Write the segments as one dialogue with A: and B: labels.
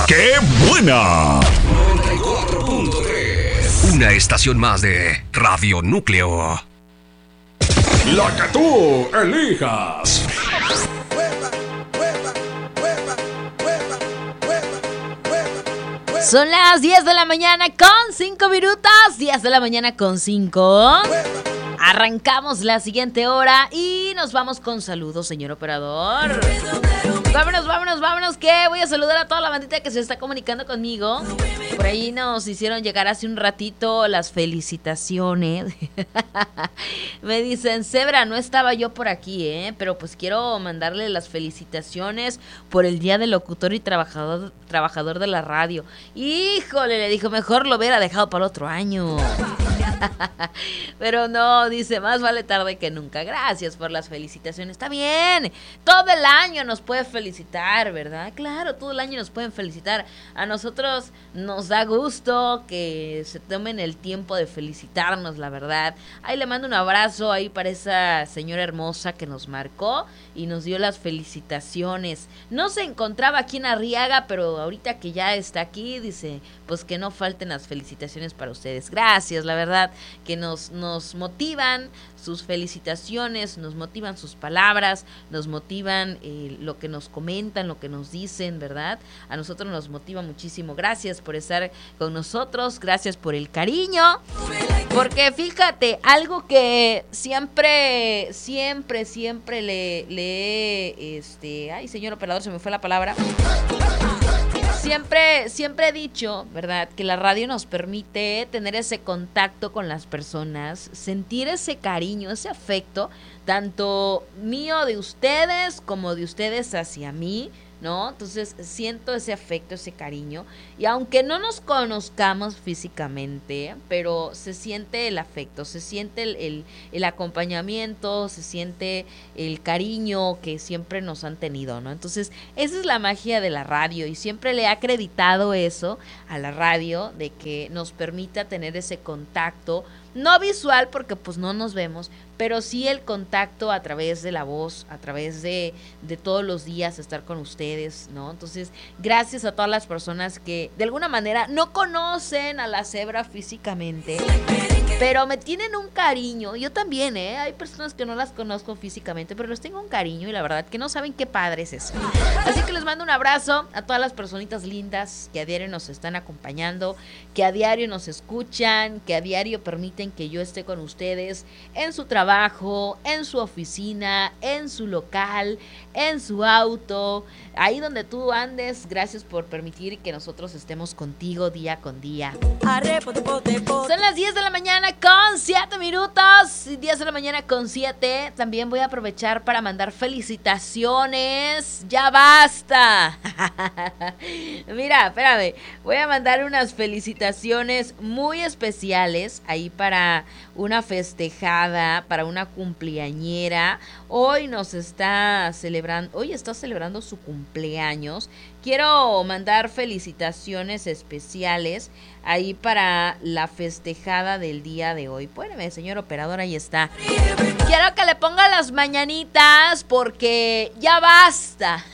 A: ¡Qué buena!
B: 94.3. Una estación más de Radio Núcleo.
A: La que tú elijas.
C: Son las 10 de la mañana con 5 minutos. 10 de la mañana con 5. Arrancamos la siguiente hora y nos vamos con saludos, señor operador. Vámonos, que voy a saludar a toda la bandita que se está comunicando conmigo. Por ahí nos hicieron llegar hace un ratito las felicitaciones. Me dicen, Zebra, no estaba yo por aquí, pero pues quiero mandarle las felicitaciones por el Día del Locutor y Trabajador de la Radio. Híjole, le dijo, mejor lo hubiera dejado para el otro año. Pero no, dice, más vale tarde que nunca. Gracias por las felicitaciones. Está bien, todo el año nos puede felicitar, ¿verdad? Claro, todo el año nos pueden felicitar. A nosotros nos da gusto que se tomen el tiempo de felicitarnos, la verdad. Ahí le mando un abrazo ahí para esa señora hermosa que nos marcó y nos dio las felicitaciones. No se encontraba aquí en Arriaga, pero ahorita que ya está aquí, dice, pues que no falten las felicitaciones para ustedes. Gracias, la verdad, que nos motivan sus felicitaciones, nos motivan sus palabras, nos motivan lo que nos comentan, lo que nos dicen, ¿verdad? A nosotros nos motiva muchísimo. Gracias por estar con nosotros, gracias por el cariño, porque fíjate, algo que siempre ay, señor operador, se me fue la palabra. Siempre he dicho, ¿verdad?, que la radio nos permite tener ese contacto con las personas, sentir ese cariño, ese afecto, tanto mío de ustedes como de ustedes hacia mí, ¿no? Entonces siento ese afecto, ese cariño, y aunque no nos conozcamos físicamente, pero se siente el afecto, se siente el acompañamiento, se siente el cariño que siempre nos han tenido, ¿no? Entonces esa es la magia de la radio, y siempre le he acreditado eso a la radio, de que nos permita tener ese contacto, no visual porque pues no nos vemos, pero sí el contacto a través de la voz, a través de todos los días estar con ustedes, ¿no? Entonces, gracias a todas las personas que de alguna manera no conocen a la Zebra físicamente, pero me tienen un cariño. Yo también, hay personas que no las conozco físicamente, pero les tengo un cariño y la verdad que no saben qué padre es eso. Así que les mando un abrazo a todas las personitas lindas que a diario nos están acompañando, que a diario nos escuchan, que a diario permiten que yo esté con ustedes en su trabajo, en su oficina, en su local, en su auto, ahí donde tú andes. Gracias por permitir que nosotros estemos contigo día con día. Son las 10 de la mañana con 7 minutos, 10 de la mañana con 7. También voy a aprovechar para mandar felicitaciones. ¡Ya basta! Mira, espérame, voy a mandar unas felicitaciones muy especiales ahí para una festejada, para una cumpleañera. Hoy está celebrando su cumpleaños. Quiero mandar felicitaciones especiales ahí para la festejada del día de hoy. Espérame, señor operador, ahí está. Quiero que le ponga las mañanitas porque ya basta.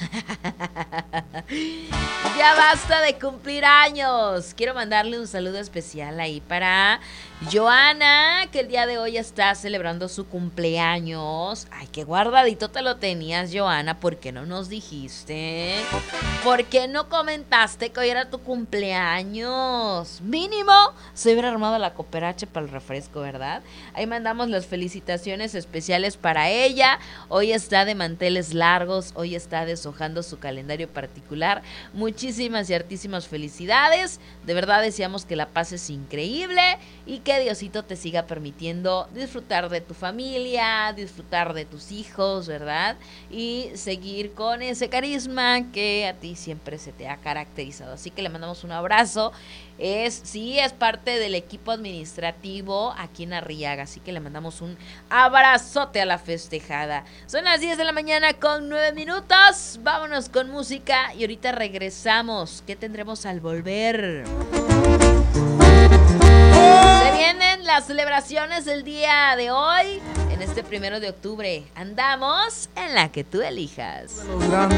C: Ya basta de cumplir años. Quiero mandarle un saludo especial ahí para Joana, que el día de hoy está celebrando su cumpleaños. Ay, qué guardadito te lo tenías, Joana. ¿Por qué no nos dijiste? ¿Por qué no comentaste que hoy era tu cumpleaños? Mínimo se hubiera armado la cooperacha para el refresco, ¿verdad? Ahí mandamos las felicitaciones especiales para ella. Hoy está de manteles largos, hoy está deshojando su calendario particular. Muchísimas y hartísimas felicidades. De verdad deseamos que la pases increíble y que Diosito te siga permitiendo disfrutar de tu familia, disfrutar de tus hijos, ¿verdad? Y seguir con ese carisma que a ti siempre se te ha caracterizado. Así que le mandamos un abrazo. Es parte del equipo administrativo aquí en Arriaga, así que le mandamos un abrazote a la festejada. Son las 10 de la mañana con 9 minutos. Vámonos con música y ahorita regresamos. ¿Qué tendremos al volver? Se vienen las celebraciones del día de hoy, en este 1 de octubre. Andamos en la que tú elijas.